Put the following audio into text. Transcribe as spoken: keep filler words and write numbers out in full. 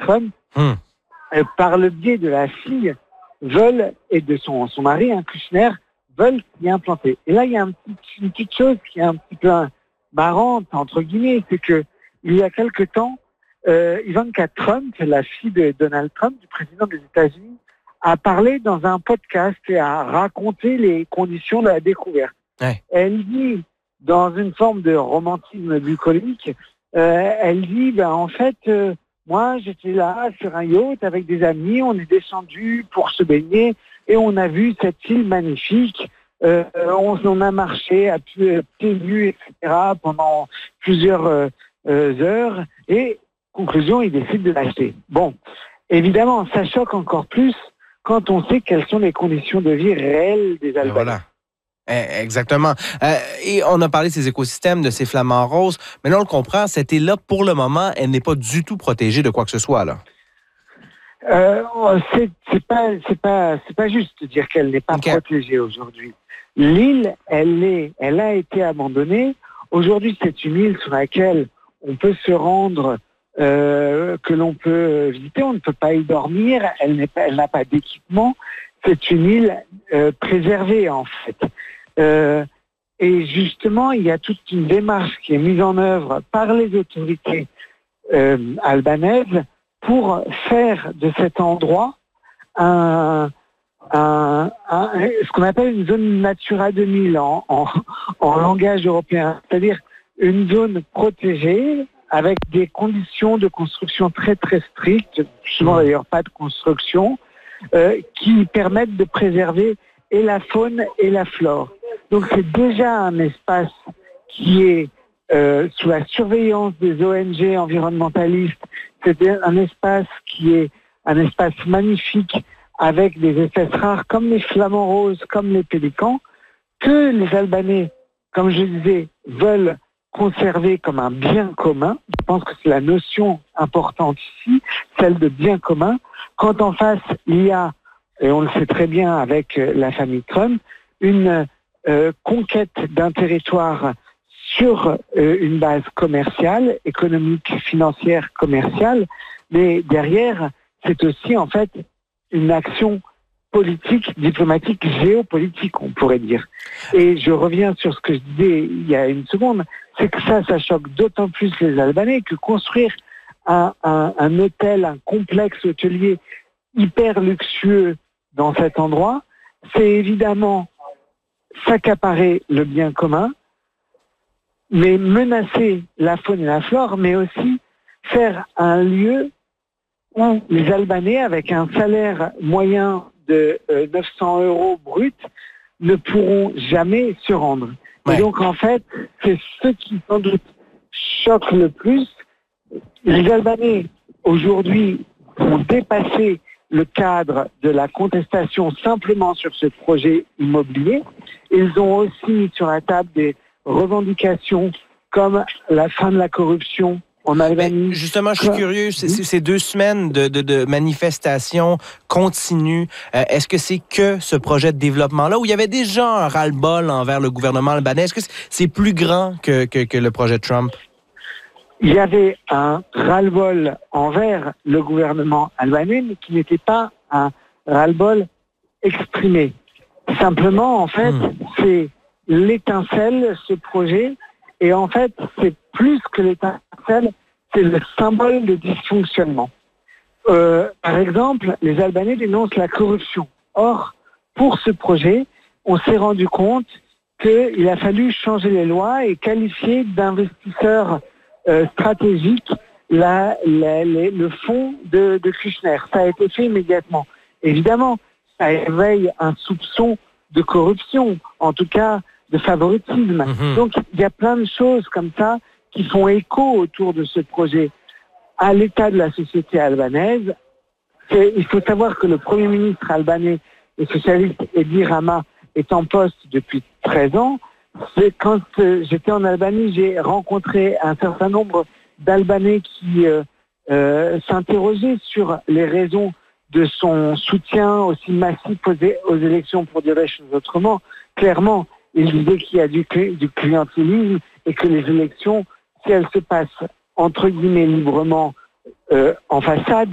Trump, hum. euh, par le biais de la fille, veulent, et de son, son mari, hein, Kushner, veulent y implanter. Et là, il y a un petit, une petite chose qui est un petit peu marrante, entre guillemets, c'est que il y a quelque temps, euh, Ivanka Trump, la fille de Donald Trump, du président des États-Unis, a parlé dans un podcast et a raconté les conditions de la découverte. Ouais. Elle dit, dans une forme de romantisme bucolique, euh, elle dit, ben, en fait, euh, moi, j'étais là sur un yacht avec des amis, on est descendu pour se baigner et on a vu cette île magnifique. Euh, on, on a marché à pieds nus, et cetera pendant plusieurs euh, euh, heures et, conclusion, il décide de l'acheter. Bon, évidemment, ça choque encore plus quand on sait quelles sont les conditions de vie réelles des Albanais. Voilà. Exactement. Euh, et on a parlé de ces écosystèmes, de ces flamants roses, mais là, on le comprend, cette île-là, pour le moment, elle n'est pas du tout protégée de quoi que ce soit, là. Euh, c'est, c'est pas, c'est pas, c'est pas juste de dire qu'elle n'est pas okay. protégée aujourd'hui. L'île, elle est, elle a été abandonnée. Aujourd'hui, c'est une île sur laquelle on peut se rendre, euh, que l'on peut visiter. On ne peut pas y dormir. Elle n'est pas, elle n'a pas d'équipement. C'est une île euh, préservée, en fait. Euh, et justement, il y a toute une démarche qui est mise en œuvre par les autorités euh, albanaises pour faire de cet endroit un, un, un, ce qu'on appelle une zone Natura deux mille en, en, en langage européen, c'est-à-dire une zone protégée avec des conditions de construction très très strictes, souvent d'ailleurs pas de construction, euh, qui permettent de préserver et la faune et la flore. Donc c'est déjà un espace qui est euh, sous la surveillance des O N G environnementalistes. C'est un espace qui est un espace magnifique avec des espèces rares comme les flamants roses, comme les pélicans, que les Albanais, comme je disais, veulent conserver comme un bien commun. Je pense que c'est la notion importante ici, celle de bien commun. Quand en face, il y a, et on le sait très bien avec la famille Trump, une euh, conquête d'un territoire sur euh, une base commerciale, économique, financière, commerciale, mais derrière, c'est aussi en fait une action politique, diplomatique, géopolitique, on pourrait dire. Et je reviens sur ce que je disais il y a une seconde, c'est que ça, ça choque d'autant plus les Albanais que construire un, un, un hôtel, un complexe hôtelier hyper luxueux dans cet endroit, c'est évidemment s'accaparer le bien commun, mais menacer la faune et la flore, mais aussi faire un lieu où les Albanais, avec un salaire moyen de euh, neuf cents euros brut, ne pourront jamais se rendre. Ouais. Et donc, en fait, c'est ce qui, sans doute, choque le plus. Les Albanais, aujourd'hui, ont dépassé le cadre de la contestation simplement sur ce projet immobilier. Ils ont aussi mis sur la table des revendications comme la fin de la corruption en Albanie. Mais justement, je suis curieux, c'est, c'est, ces deux semaines de, de, de manifestations continues, euh, est-ce que c'est que ce projet de développement-là où il y avait déjà un ras-le-bol envers le gouvernement albanais? Est-ce que c'est plus grand que, que, que le projet Trump? Il y avait un ras-le-bol envers le gouvernement albanais, mais qui n'était pas un ras-le-bol exprimé. Simplement, en fait, mmh. c'est l'étincelle, ce projet, et en fait, c'est plus que l'étincelle, c'est le symbole de dysfonctionnement. Euh, par exemple, les Albanais dénoncent la corruption. Or, pour ce projet, on s'est rendu compte qu'il a fallu changer les lois et qualifier d'investisseurs euh, stratégiques la, la, les, le fonds de, de Kushner. Ça a été fait immédiatement. Évidemment, ça éveille un soupçon de corruption, en tout cas de favoritisme. Mmh. Donc, il y a plein de choses comme ça qui font écho autour de ce projet. À l'état de la société albanaise, c'est, il faut savoir que le Premier ministre albanais et socialiste Edi Rama est en poste depuis treize ans. C'est quand euh, j'étais en Albanie, j'ai rencontré un certain nombre d'Albanais qui euh, euh, s'interrogeaient sur les raisons de son soutien aussi massif aux, é- aux élections, pour dire les choses autrement. Clairement, il disait qu'il y a du, du clientélisme et que les élections, si elles se passent entre guillemets librement euh, en façade,